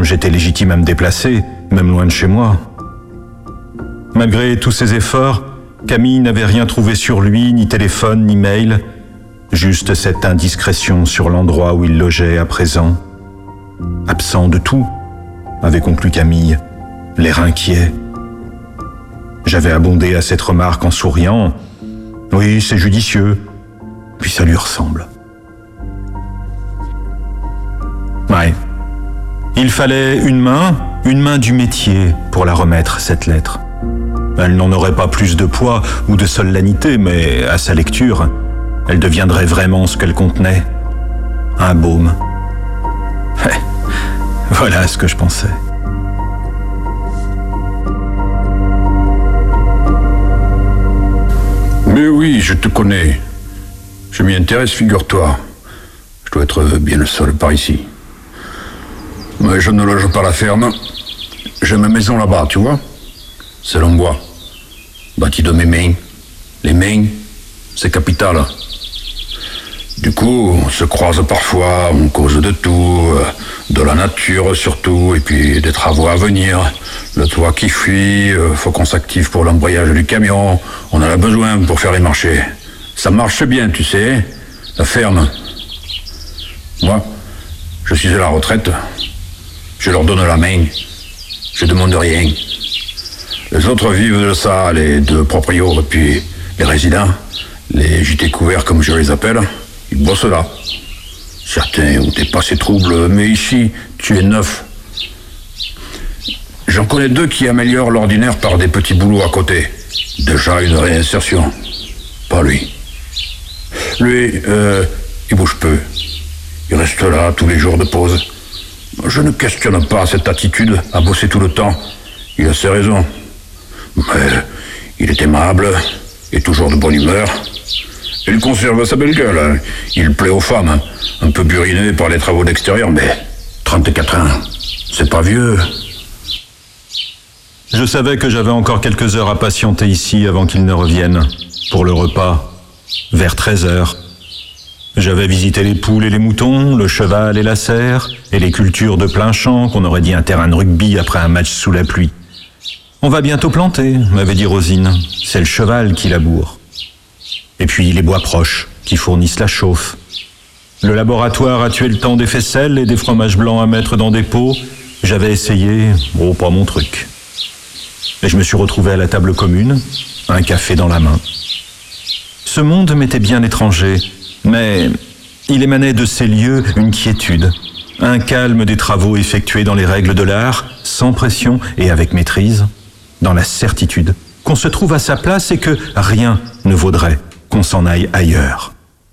j'étais légitime à me déplacer, même loin de chez moi. Malgré tous ses efforts, Camille n'avait rien trouvé sur lui, ni téléphone, ni mail, juste cette indiscrétion sur l'endroit où il logeait à présent. Absent de tout, avait conclu Camille, l'air inquiet. J'avais abondé à cette remarque en souriant. Oui, c'est judicieux, puis ça lui ressemble. Ouais. Il fallait une main du métier pour la remettre, cette lettre. Elle n'en aurait pas plus de poids ou de solennité, mais à sa lecture, elle deviendrait vraiment ce qu'elle contenait. Un baume. Voilà ce que je pensais. Mais oui, je te connais. Je m'y intéresse, figure-toi. Je dois être bien le seul par ici. Mais je ne loge pas à la ferme. J'ai ma maison là-bas, tu vois. C'est en bois. Bâti de mes mains. Les mains, c'est capital. Du coup, on se croise parfois, on cause de tout, de la nature surtout, et puis des travaux à venir. Le toit qui fuit, faut qu'on s'active pour l'embrayage du camion. On en a besoin pour faire les marchés. Ça marche bien, tu sais, la ferme. Moi, je suis à la retraite. Je leur donne la main. Je demande rien. Les autres vivent de ça, les deux proprios, et puis les résidents, les gîtes couverts comme je les appelle, ils bossent là. Certains ont dépassé troubles, mais ici, tu es neuf. J'en connais deux qui améliorent l'ordinaire par des petits boulots à côté. Déjà une réinsertion. Pas lui. Lui, il bouge peu. Il reste là tous les jours de pause. Je ne questionne pas cette attitude à bosser tout le temps. Il a ses raisons. Mais il est aimable et toujours de bonne humeur. Il conserve sa belle gueule. Il plaît aux femmes. Un peu buriné par les travaux d'extérieur, mais 34 ans, c'est pas vieux. Je savais que j'avais encore quelques heures à patienter ici avant qu'il ne revienne. Pour le repas, vers 13h. J'avais visité les poules et les moutons, le cheval et la serre, et les cultures de plein champ qu'on aurait dit un terrain de rugby après un match sous la pluie. On va bientôt planter, m'avait dit Rosine. C'est le cheval qui laboure. Et puis les bois proches, qui fournissent la chauffe. Le laboratoire a tué le temps des faisselles et des fromages blancs à mettre dans des pots. J'avais essayé, pas mon truc. Et je me suis retrouvé à la table commune, un café dans la main. Ce monde m'était bien étranger, mais il émanait de ces lieux une quiétude, un calme des travaux effectués dans les règles de l'art, sans pression et avec maîtrise, dans la certitude qu'on se trouve à sa place et que rien ne vaudrait qu'on s'en aille ailleurs.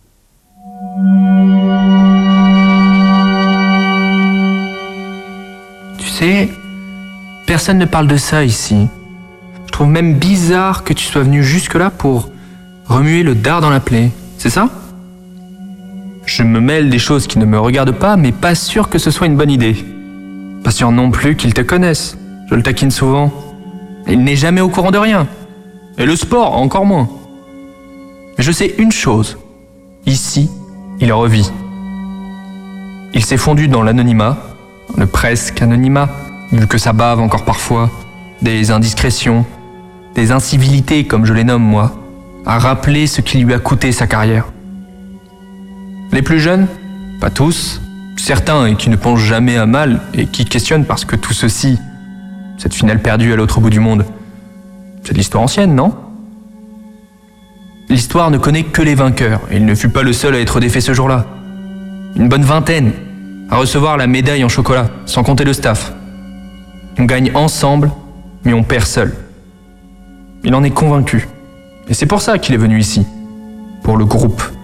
Tu sais, personne ne parle de ça ici. Je trouve même bizarre que tu sois venu jusque-là pour remuer le dard dans la plaie. C'est ça ? Je me mêle des choses qui ne me regardent pas, mais pas sûr que ce soit une bonne idée. Pas sûr non plus qu'il te connaisse. Je le taquine souvent. Il n'est jamais au courant de rien. Et le sport, encore moins. Mais je sais une chose. Ici, il revit. Il s'est fondu dans l'anonymat, le presque anonymat, vu que ça bave encore parfois, des indiscrétions, des incivilités comme je les nomme moi, à rappeler ce qui lui a coûté sa carrière. Les plus jeunes, pas tous, certains et qui ne pensent jamais à mal et qui questionnent parce que tout ceci, cette finale perdue à l'autre bout du monde, c'est de l'histoire ancienne, non ? L'histoire ne connaît que les vainqueurs et il ne fut pas le seul à être défait ce jour-là. Une bonne vingtaine à recevoir la médaille en chocolat, sans compter le staff. On gagne ensemble, mais on perd seul. Il en est convaincu. Et c'est pour ça qu'il est venu ici, pour le groupe.